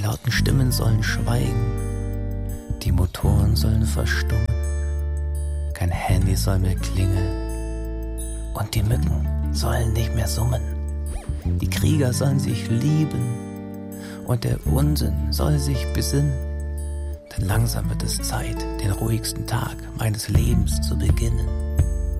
lauten Stimmen sollen schweigen, die Motoren sollen verstummen, kein Handy soll mehr klingeln und die Mücken sollen nicht mehr summen. Die Krieger sollen sich lieben und der Unsinn soll sich besinnen, denn langsam wird es Zeit, den ruhigsten Tag meines Lebens zu beginnen.